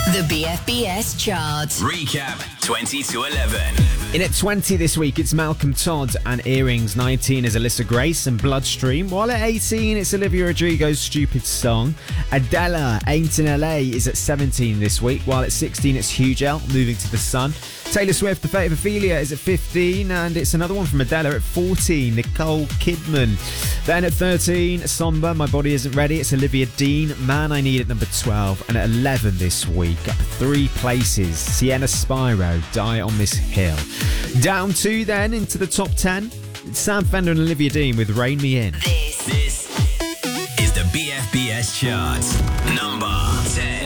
The BFBS chart. Recap 20 to 11. In at 20 this week, it's Malcolm Todd and Earrings. 19 is Alyssa Grace and Bloodstream. While at 18, it's Olivia Rodrigo's Stupid Song. Adela, Ain't in LA, is at 17 this week. While at 16, it's Huge L, Moving to the Sun. Taylor Swift, The Fate of Ophelia, is at 15, and it's another one from Adela at 14, Nicole Kidman. Then at 13, Somber, My Body Isn't Ready, it's Olivia Dean, Man I Need at number 12. And at 11 this week, up 3 places, Sienna Spyro, Die on This Hill. Down 2 then, into the top 10, it's Sam Fender and Olivia Dean with Rain Me In. This is the BFBS chart. Number